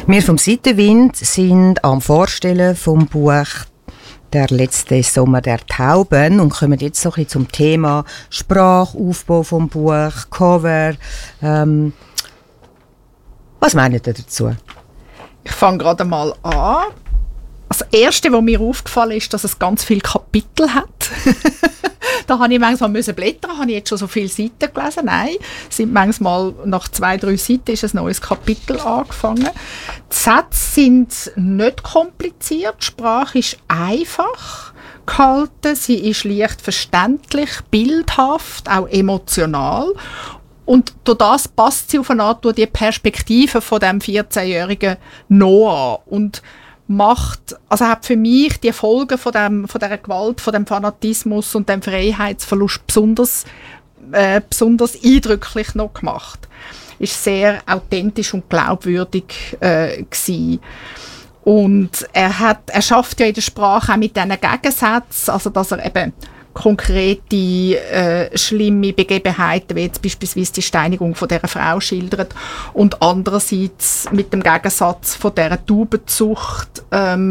Wir vom Seitenwind sind am Vorstellen vom Buch «Der letzte Sommer der Tauben» und kommen jetzt so ein bisschen zum Thema Sprachaufbau vom Buch, Cover. Was meint ihr dazu? Ich fange gerade mal an. Das Erste, was mir aufgefallen ist, dass es ganz viele Kapitel hat. Da habe ich manchmal blättern, habe ich jetzt schon so viele Seiten gelesen? Nein, sind manchmal nach 2-3 Seiten ist ein neues Kapitel angefangen. Die Sätze sind nicht kompliziert, die Sprache ist einfach gehalten, sie ist leicht verständlich, bildhaft, auch emotional. Und durch das passt sie auf eine Art durch die Perspektive von dem 14-jährigen Noah und hat für mich die Folgen von dieser Gewalt, von dem Fanatismus und dem Freiheitsverlust besonders eindrücklich noch gemacht. Ist sehr authentisch und glaubwürdig gewesen. Und er schafft ja in der Sprache auch mit diesen Gegensätzen, also dass er eben konkrete, schlimme Begebenheiten, wie jetzt beispielsweise die Steinigung von dieser Frau schildert und andererseits mit dem Gegensatz von dieser Taubenzucht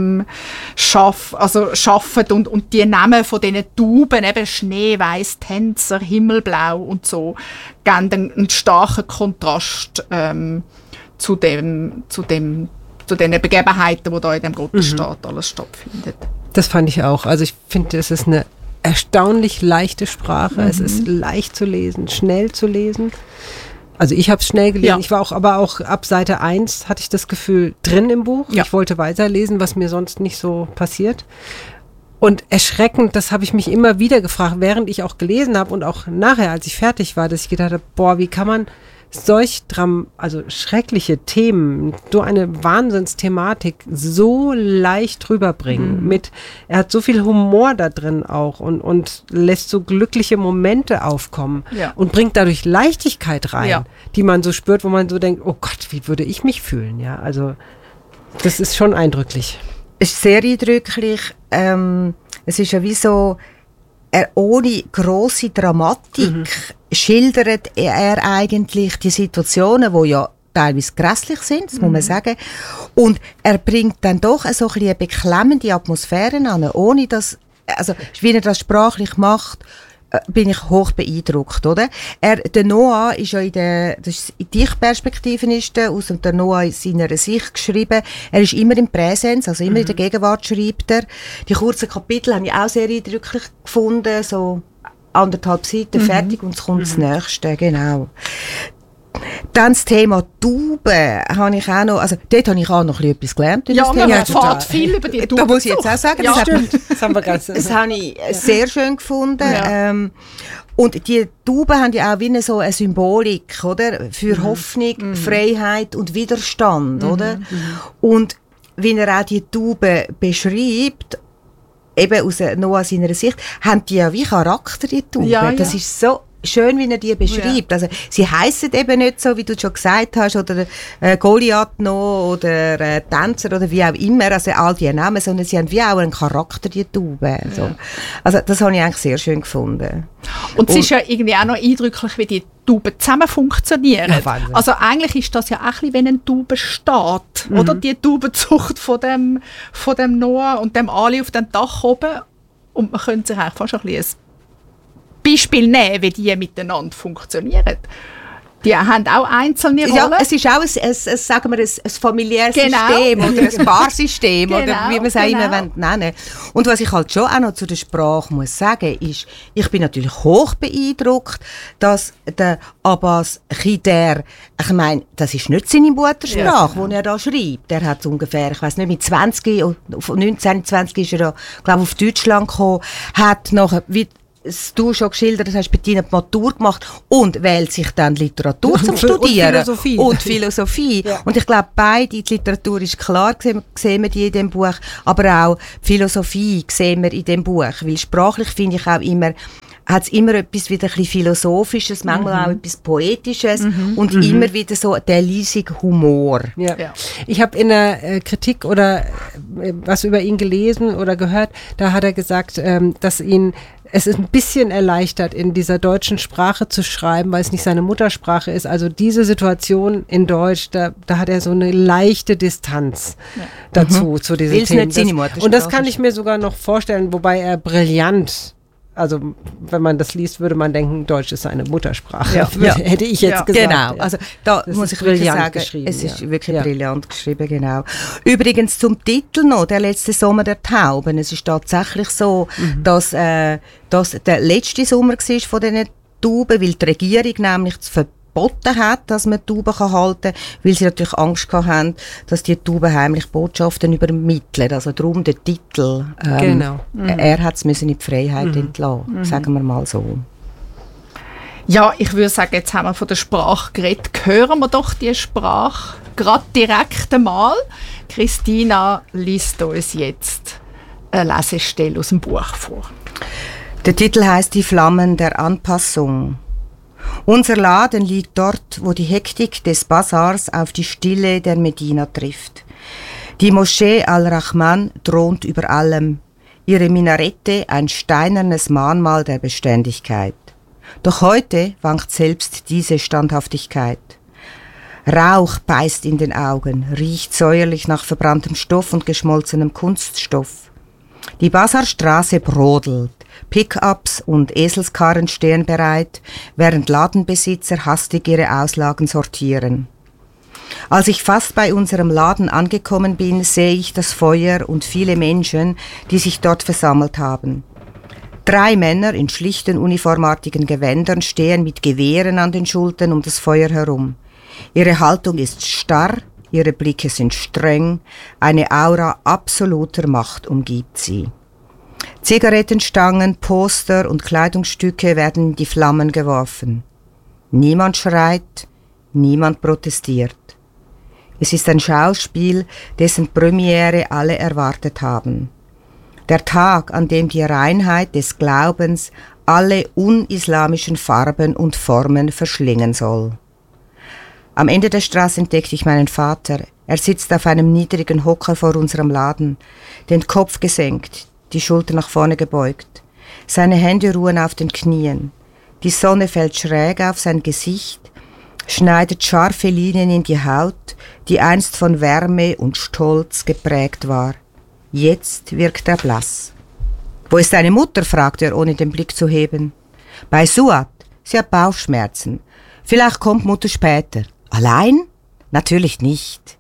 schafft und die Namen von diesen Tauben, eben Schneeweiß, Tänzer, Himmelblau und so, geben einen starken Kontrast zu den Begebenheiten, die da in dem Gottesstaat alles stattfindet. Das fand ich auch. Also ich finde, es ist eine erstaunlich leichte Sprache. Es ist leicht zu lesen, schnell zu lesen. Also ich habe es schnell gelesen. Ja. Ich war aber auch ab Seite 1 hatte ich das Gefühl drin im Buch. Ja. Ich wollte weiterlesen, was mir sonst nicht so passiert. Und erschreckend, das habe ich mich immer wieder gefragt, während ich auch gelesen habe und auch nachher, als ich fertig war, dass ich gedacht habe, boah, wie kann man solch schreckliche Themen, so eine Wahnsinnsthematik so leicht rüberbringen. Er hat so viel Humor da drin auch und lässt so glückliche Momente aufkommen und bringt dadurch Leichtigkeit rein, die man so spürt, wo man so denkt, oh Gott, wie würde ich mich fühlen? Ja, also das ist schon eindrücklich. Es ist sehr eindrücklich. Es ist ja wie so, ohne grosse Dramatik schildert er eigentlich die Situationen, die ja teilweise grässlich sind, das muss man sagen. Und er bringt dann doch so ein bisschen eine beklemmende Atmosphäre an, ohne dass, also wie er das sprachlich macht, bin ich hoch beeindruckt, oder? Der Noah ist ja in Ich-Perspektiven aus der Noah in seiner Sicht geschrieben. Er ist immer im Präsens, also immer in der Gegenwart schreibt er. Die kurzen Kapitel habe ich auch sehr eindrücklich gefunden, so 1,5 Seiten fertig und es kommt das Nächste, genau. Dann das Thema Tauben habe ich auch noch, also dort habe ich auch noch etwas gelernt. Ja, man erfährt viel über die Tauben. Da muss ich jetzt auch sagen, ja, das habe ich sehr schön gefunden. Ja. Und die Tauben haben ja auch wie so eine Symbolik, oder? Für Hoffnung, Freiheit und Widerstand, oder? Und wie er auch die Tauben beschreibt, eben aus Noah seiner Sicht, haben die ja wie Charakter, die Tauben. Ja. Das ist so schön, wie er die beschreibt. Ja. Also, sie heissen eben nicht so, wie du schon gesagt hast, oder Goliath noch, oder Tänzer, oder wie auch immer, also all die Namen, sondern sie haben wie auch einen Charakter, die Tauben. So. Ja. Also, das habe ich eigentlich sehr schön gefunden. Und es ist ja irgendwie auch noch eindrücklich, wie die Tauben zusammen funktionieren. Ja, also eigentlich ist das ja auch ein bisschen wie ein Taubenstaat, oder? Die Taubenzucht von dem Noah und dem Ali auf dem Dach oben. Und man könnte sich eigentlich fast ein bisschen Beispiel nehmen, wie die miteinander funktionieren. Die haben auch einzelne Rollen. Ja, es ist auch sagen wir, ein familiäres System oder ein Paarsystem oder wie man es auch immer nennen. Und was ich halt schon auch noch zu der Sprache muss sagen, ist, ich bin natürlich hoch beeindruckt, dass der Abbas Khidr, ich meine, das ist nicht seine Muttersprache, die er da schreibt. Er hat ungefähr, ich weiss nicht, mit 20, 19, 20 ist er da, glaube ich, auf Deutschland gekommen, hat nachher du schon geschildert hast, Bettina die Matur gemacht und wählt sich dann Literatur zum Studieren. Und Philosophie. Ja. Und ich glaube, die Literatur ist klar, sehen wir die in dem Buch, aber auch die Philosophie sehen wir in dem Buch. Weil sprachlich finde ich auch immer, hat es immer etwas wieder ein bisschen Philosophisches, manchmal auch etwas Poetisches und immer wieder so der leisige Humor. Ja. Ja. Ich habe in der Kritik oder was über ihn gelesen oder gehört, da hat er gesagt, dass ihn es ist ein bisschen erleichtert, in dieser deutschen Sprache zu schreiben, weil es nicht seine Muttersprache ist. Also diese Situation in Deutsch, da hat er so eine leichte Distanz dazu, zu diesen Themen. Und das kann ich mir sogar noch vorstellen, wobei er brillant, also wenn man das liest, würde man denken, Deutsch ist seine Muttersprache. Hätte ich jetzt gesagt. Genau, also da das muss ich wirklich sagen, es ist wirklich brillant geschrieben, genau. Übrigens zum Titel noch, der letzte Sommer der Tauben. Es ist tatsächlich so, dass das der letzte Sommer war von diesen Tauben, weil die Regierung nämlich verboten hat, dass man Tauben halten kann, weil sie natürlich Angst hatten, dass die Tauben heimlich Botschaften übermitteln. Also darum der Titel. Er hat es in die Freiheit entlassen, sagen wir mal so. Ja, ich würde sagen, jetzt haben wir von der Sprache geredet. Hören wir doch die Sprache gerade direkt einmal. Christina liest uns jetzt eine Lesestelle aus dem Buch vor. Der Titel heißt Die Flammen der Anpassung. Unser Laden liegt dort, wo die Hektik des Bazars auf die Stille der Medina trifft. Die Moschee Al-Rahman thront über allem, ihre Minarette ein steinernes Mahnmal der Beständigkeit. Doch heute wankt selbst diese Standhaftigkeit. Rauch beißt in den Augen, riecht säuerlich nach verbranntem Stoff und geschmolzenem Kunststoff. Die Bazarstraße brodelt. Pickups und Eselskarren stehen bereit, während Ladenbesitzer hastig ihre Auslagen sortieren. Als ich fast bei unserem Laden angekommen bin, sehe ich das Feuer und viele Menschen, die sich dort versammelt haben. 3 Männer in schlichten uniformartigen Gewändern stehen mit Gewehren an den Schultern um das Feuer herum. Ihre Haltung ist starr, ihre Blicke sind streng, eine Aura absoluter Macht umgibt sie. Zigarettenstangen, Poster und Kleidungsstücke werden in die Flammen geworfen. Niemand schreit, niemand protestiert. Es ist ein Schauspiel, dessen Premiere alle erwartet haben. Der Tag, an dem die Reinheit des Glaubens alle unislamischen Farben und Formen verschlingen soll. Am Ende der Straße entdeckte ich meinen Vater. Er sitzt auf einem niedrigen Hocker vor unserem Laden, den Kopf gesenkt, die Schulter nach vorne gebeugt. Seine Hände ruhen auf den Knien. Die Sonne fällt schräg auf sein Gesicht, schneidet scharfe Linien in die Haut, die einst von Wärme und Stolz geprägt war. Jetzt wirkt er blass. »Wo ist deine Mutter?« fragt er, ohne den Blick zu heben. »Bei Suat. Sie hat Bauchschmerzen. Vielleicht kommt Mutter später.« »Allein?« »Natürlich nicht.«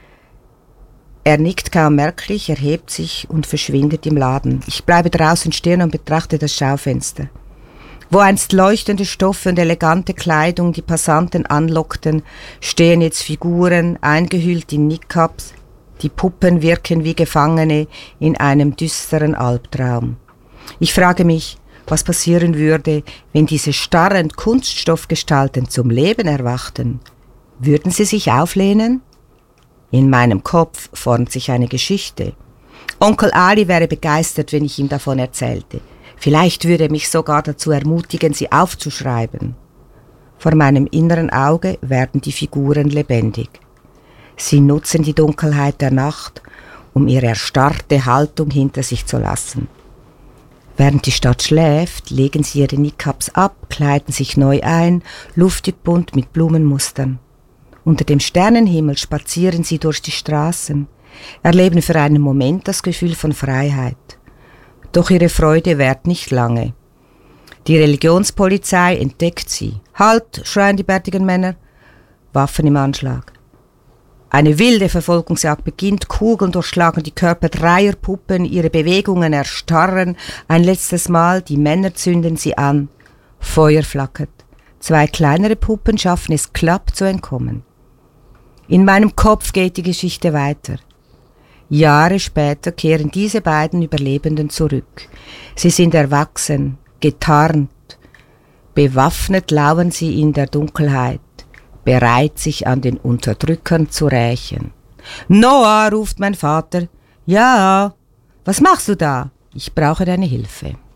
Er nickt kaum merklich, erhebt sich und verschwindet im Laden. Ich bleibe draußen stehen und betrachte das Schaufenster. Wo einst leuchtende Stoffe und elegante Kleidung die Passanten anlockten, stehen jetzt Figuren, eingehüllt in Niqabs. Die Puppen wirken wie Gefangene in einem düsteren Albtraum. Ich frage mich, was passieren würde, wenn diese starren Kunststoffgestalten zum Leben erwachten. Würden sie sich auflehnen? In meinem Kopf formt sich eine Geschichte. Onkel Ali wäre begeistert, wenn ich ihm davon erzählte. Vielleicht würde er mich sogar dazu ermutigen, sie aufzuschreiben. Vor meinem inneren Auge werden die Figuren lebendig. Sie nutzen die Dunkelheit der Nacht, um ihre erstarrte Haltung hinter sich zu lassen. Während die Stadt schläft, legen sie ihre Niqabs ab, kleiden sich neu ein, luftig bunt mit Blumenmustern. Unter dem Sternenhimmel spazieren sie durch die Straßen, erleben für einen Moment das Gefühl von Freiheit. Doch ihre Freude währt nicht lange. Die Religionspolizei entdeckt sie. »Halt«, schreien die bärtigen Männer, Waffen im Anschlag. Eine wilde Verfolgungsjagd beginnt, Kugeln durchschlagen die Körper 3 Puppen, ihre Bewegungen erstarren. Ein letztes Mal, die Männer zünden sie an. Feuer flackert. 2 kleinere Puppen schaffen es knapp zu entkommen. In meinem Kopf geht die Geschichte weiter. Jahre später kehren diese beiden Überlebenden zurück. Sie sind erwachsen, getarnt. Bewaffnet lauern sie in der Dunkelheit, bereit, sich an den Unterdrückern zu rächen. »Noah«, ruft mein Vater. »Ja, was machst du da? Ich brauche deine Hilfe.«